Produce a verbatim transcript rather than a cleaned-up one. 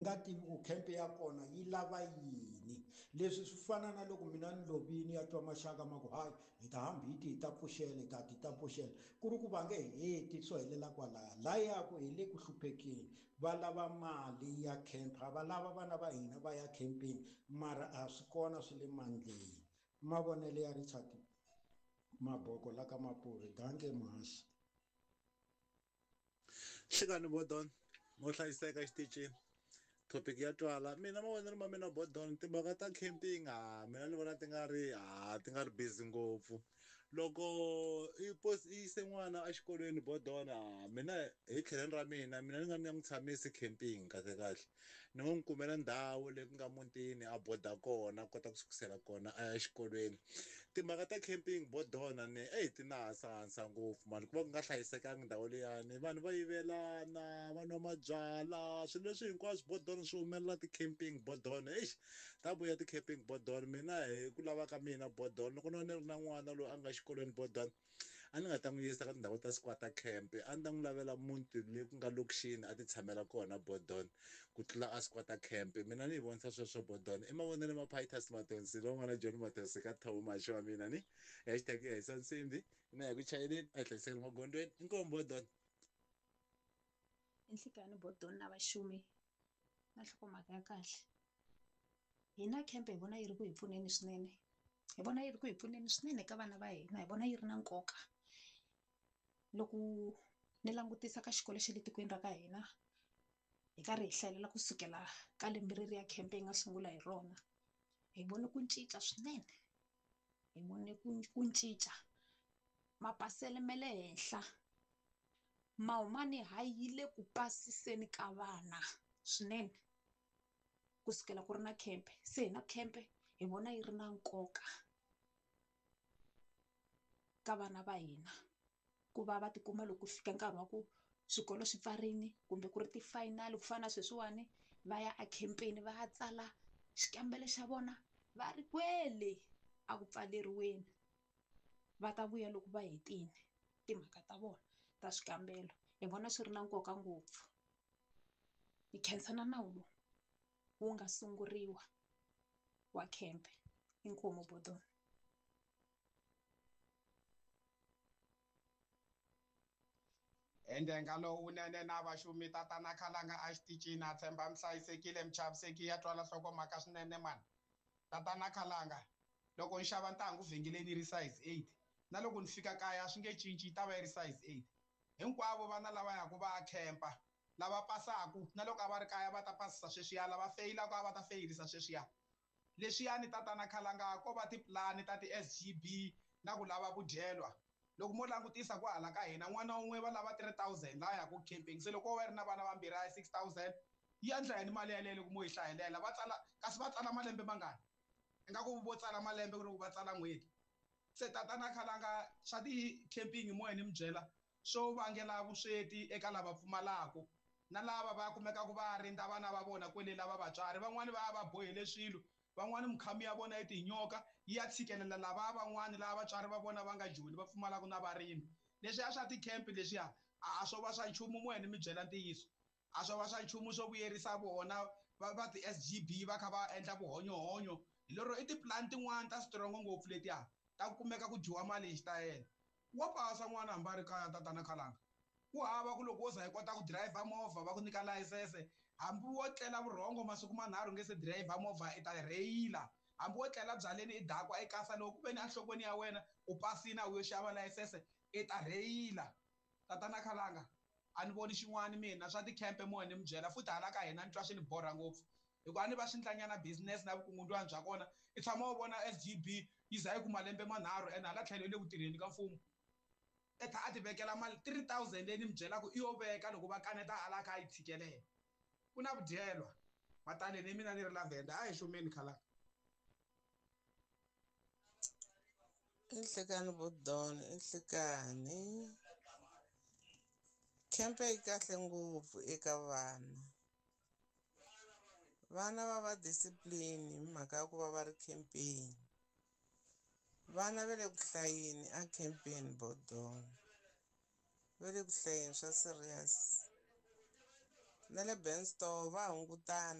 nga tivi ku camp ya kona yi lava yini. Leswi swi fana na loko mina ni lovini ya twa maxaka ma ku hayi hi ta hambi hi ti hi ta pfuxela hi ta ti ta pfuxela ku ri ku va nge heti swo helela kwalaya la yaku hi le ku hluphekeni va lava mali ya camp va lava vana va hina va ya campini mara a swi kona swi le mandleni mavonele ya Richard Maboko la ka Mapuri danke mhasi. Xikani Bodon mo hlayiseka xitichini topic ya twala mina mavonelo ma mina Bodon timhaka ta camping a mina ni vona ti nga ri a ti nga ri busy ngopfu loko i post i yise n'wana exikolweni Bodona mina hi tlhelweni ra mina mina ni nga ni n'wi tshamisi camping kahle kahle ni ngo n'wi kumela ndhawu leyi ku nga mutini a boda kona a kota ku sukusela kona a ya exikolweni. Timhaka ta camping Bodona ni eyi ti na hasahasa ngopfu mani ku va ku nga hlayisekangi ndhawu liyani vanhu va yivelana va nwa mabyala swilo leswi hinkwaswo Bodona swi humelela ti-camping Bodona eish ta vuya ti-camping Bodona mina hi ku lava ka mina Bodona loko no ni ri na n'wana loyi a nga xikolweni Bodona a ni nga ta n'wi yisa ka tindhawu ta squatter camp a ni ta n'wi lavela muti leyi ku nga lokixini a ti tshamela kona Bodona ku tlula a squatter camp mina ni yi vonisa sweswo Bodona i mavonelo ma Pitus Matonsi lowun'wana John Matonsi ka Thawumaxi wa mina ni hashtag ya hisa nsimbi na hi ku chayeleni a hi hlayisekeni magondzweni inkomu Bodona. Inhlikani Bodona na vaxumi na nhlokomhaka ya kahle hina camp hi vona yi ri ku hi pfuneni swinene hi vona yi ri ku hi pfuneni swinene ka vana va hina hi vona yi ri na nkoka loko ni langutisa ka xikolo xa le tikweni ra ka hina hi karhi hi hlayelela kusukela ka lembe leri ya camp yi nga sungula hi rona hi vone ku cinca swinene hi vone ku cinca mapasele ma le henhla mahumani hayile ku pasiseni ka vana swinene kusukela ku ri na camp se hi na camp hi vona yi ri na nkoka ka vana va hina ku va va tikuma loko fika nkarhi wa ku swikolo swi pfarini kumbe ku ri ti-final ku fana na sweswiwani va ya a campeni va ya tsala xikambelo xa vona va ri kwele a ku pfaleriweni va ta vuya loko va hetini timhaka ta vona ta swikambelo hi vona swi ri na nkoka ngopfu hi khensana nawu lowu wu nga sunguriwa wa camp inkomu Bodona. Endenga lowunene na vaxumi tatana Khalanga a xitichini a tshemba mi hlayisekile mi chaviseki ya twala nhlokomhaka swinene mani tatana Khalanga loko ni xava ntangu vhengeleni yi ri size eight na loko ni fika kaya swi nge cinci yi ta va yi ri size eight hinkwavo vana lava yaku va ya campa lava pasaku na loko a va ri kaya va ta pasisa sweswiya lava feyilaka a va ta feyilisa sweswiya leswiyani tatana Khalanga ko va tipulani ta ti-S G B na ku lava ku dyelwa loko mo langutisa ku hala ka hina n'wana wun'we va lava three thousand laha yaku camping se loko wo va ri na vana vambirhi a six thousand yi endla yini mali yaleyo loko mo yi hlayelela va tsala kasi va tsala malembe mangani ingaku vo tsala malembe ku loko va tsala n'hweti se tatana Khalanga swa ti-camping mo ni mi byela swo vangela vusweti eka lava pfumalaka na lava va kumekaka va rinda vana va vona kwele lava vatswari van'wani va va bohele swilo van'wani mikhami ya vona yi tinyoka yi ya tshikelela lava van'wani lava vatswari va vona va nga joni va pfumalaka na varimi leswiya swa ti-camp leswiya a swo va swa nchumu mo ni mi byela ntiyiso a swo va swa nchumu swo vuyerisa vona va va ti-S G B va kha va endla vuhonyohonyo hi lero i tipulani tin'wani ta strong ngopfu letiya ta kumeka ku dyiwa mali hi xitayele wa pasa n'wana hambi a ri kaya tatana Khalanga ku hava ku loko wo za hi kota ku dirayivha movha va ku nyika layisense hambi wo tlela vurhongo masiku manharhu nge se dirayivha movha i ta rheyila hambi wo tlela byaleni i dakwa i kasa loko ku ve ni enhlokweni ya wena u pasini a wu yo xava layisense i ta rheyila tatana Khalanga a ni voni xin'wana mina swa ti-camp mo ni mi byela futhi hala ka hina ni twa swi ni borha ngopfu hikuva a ni va swi ndlanyana business na vukungundzwani bya kona i tshama u vona S G B yi za yi ku malembe manharhu ene hala tlhelo yi le ku tirheni ka mfumo i ta a ti vekela mali three thousand leyi ni mi byelaka i yo veka loko va kaneta hala kha yi tshikelela ku na vudyelwa mataleni mina ni ri la Venda a hi xumeni Khalanga. Inhlekani Bodona inhlekani camp yi kahle ngopfu eka vana vana va va discipline hi mhaka ya ku va va ri campeni vana va le ku hlayeni a campeni Bodona va le ku hlayeni swa serious na le Burnston va hungutana.